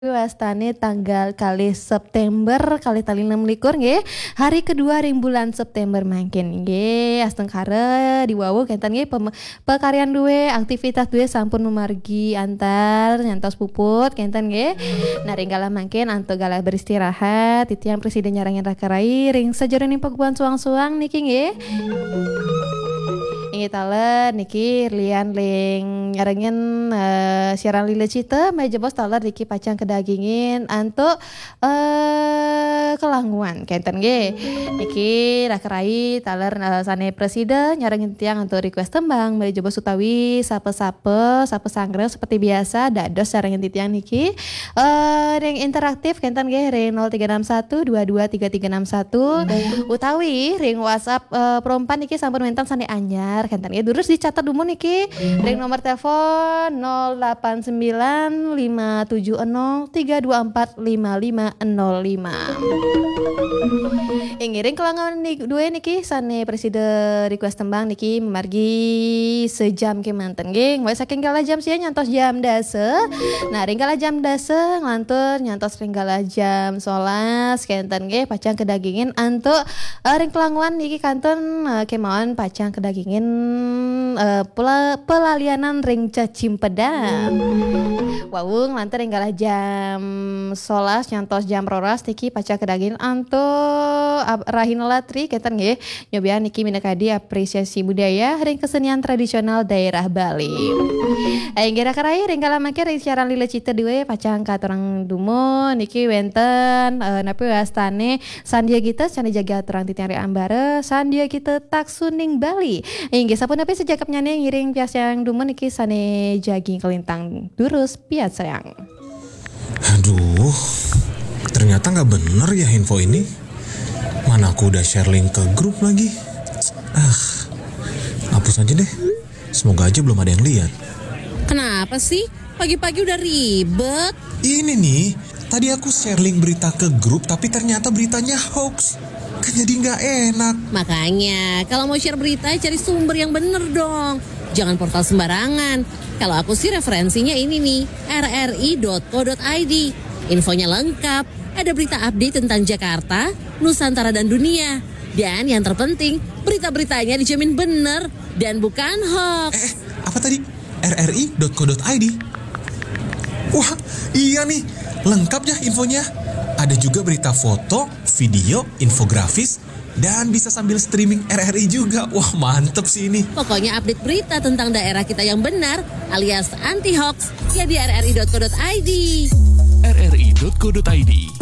Wastane tanggal kali September kali tali 6 likur nggih. Hari kedua ring bulan September mangkin nggih. Astengkara diwawu kenten nggih pekaryan duwe aktivitas duwe sampun memargi antar nyantos puput kenten nggih. Nah ring kala mangkin anto gala beristirahat titiang presiden nyarangin rakarai ring sajeroning paguan suang-suang niki nggih. Ingi taler niki lian ling nyarengin siaran lile cita meja bos taler niki pacang kedagingin antuk kelanguan kenten ge niki rakerai taler sane presiden nyarengin tiang untuk request tembang meja bos utawi sape sangre seperti biasa dados nyarengin tiang niki ring interaktif kenten ge ring 0361 223361 utawi ring WhatsApp perempuan niki sampun mentan sane anyar kenten ya durus dicatat dulu niki ring nomor telepon 089052455505 ngiring kelangan dua niki sane presiden request tembang niki memargi sejam ke manten geng wae saking kala jam sia nyantos jam dase nah ring kala jam dase ngantur nyantos ring kala jam 11 kenten ge pacang kedagingin antuk ring kelanguan niki kanton kemauan pacang kedagingin pelalianan ring cacim pedang wawung lantar ring kala jam 11 nyantos jam roras niki pacang kedagingin antuk rahina latri keten nggih nyobian niki minakadi apresiasi budaya ring kesenian tradisional daerah Bali. Ayeuna karai ring kala make ring siaran lile cita dewe pacang katurang dumo niki wenten napi wastane sandia kita candi jaga turang titiang ambare sandia kita tak suning Bali. Inggih sapunapi sejakap nyane ngiring pias yang dumo niki sane jaging kelintang durus pias sayang. Aduh, ternyata nggak bener ya info ini. Mana aku udah share link ke grup lagi. Hapus aja deh. Semoga aja belum ada yang lihat. Kenapa sih? Pagi-pagi udah ribet. Ini nih, tadi aku share link berita ke grup tapi ternyata beritanya hoax. Kan jadi nggak enak. Makanya, kalau mau share berita cari sumber yang bener dong. Jangan portal sembarangan. Kalau aku sih referensinya ini nih, rri.co.id. Infonya lengkap. Ada berita update tentang Jakarta, Nusantara dan dunia. Dan yang terpenting, berita-beritanya dijamin bener dan bukan hoax. Apa tadi? rri.co.id. Wah, iya nih. Lengkap ya infonya. Ada juga berita foto, video, infografis, dan bisa sambil streaming RRI juga. Wah, mantep sih ini. Pokoknya update berita tentang daerah kita yang benar alias anti hoax ya di rri.co.id. rri.co.id